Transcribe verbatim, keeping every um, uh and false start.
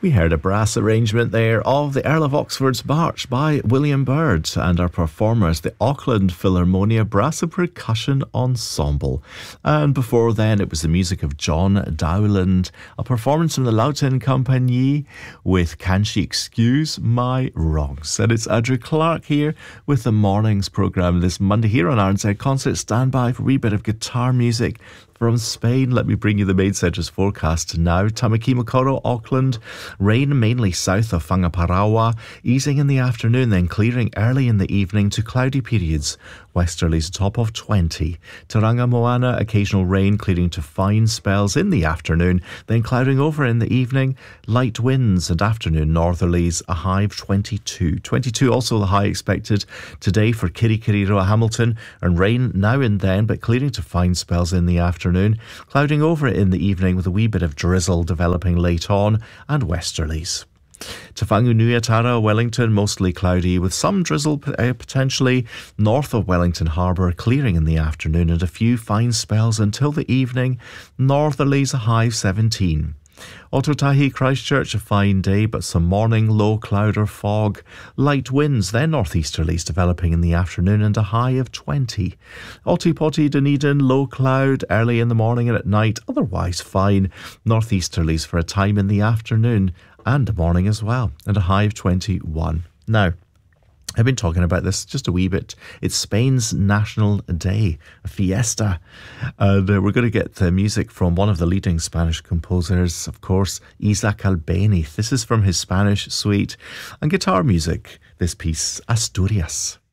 We heard a brass arrangement there of the Earl of Oxford's March by William Byrd, and our performers, the Auckland Philharmonia Brass and Percussion Ensemble. And before then, it was the music of John Dowland, a performance from the Loughton Compagnie with Can She Excuse My Wrongs? And it's Andrew Clark here with the morning's programme this Monday here on R N Z Concert. Stand by for a wee bit of guitar music from Spain. Let me bring you the main centre's forecast now. Tamaki Makaurau, Auckland. Rain mainly south of Whangaparaoa, easing in the afternoon, then clearing early in the evening to cloudy periods. Westerlies a top of twenty. Tauranga Moana, occasional rain, clearing to fine spells in the afternoon, then clouding over in the evening. Light winds and afternoon northerlies, a high of twenty-two. twenty-two also the high expected today for Kirikiriroa, Hamilton, and rain now and then, but clearing to fine spells in the afternoon. Clouding over in the evening with a wee bit of drizzle developing late on, and westerlies. Te Whanganui-a-Tara, Wellington, mostly cloudy with some drizzle uh, potentially north of Wellington Harbour, clearing in the afternoon and a few fine spells until the evening. Northerlies a high of seventeen. Otautahi, Christchurch, a fine day, but some morning low cloud or fog. Light winds, then northeasterlies developing in the afternoon and a high of twenty. Otipoti, Dunedin, low cloud early in the morning and at night, otherwise fine. Northeasterlies for a time in the afternoon and morning as well, and a high of twenty-one. Now, I've been talking about this just a wee bit. It's Spain's National Day, a fiesta. And uh, we're going to get the music from one of the leading Spanish composers, of course, Isaac Albéniz. This is from his Spanish suite. And guitar music, this piece, Asturias.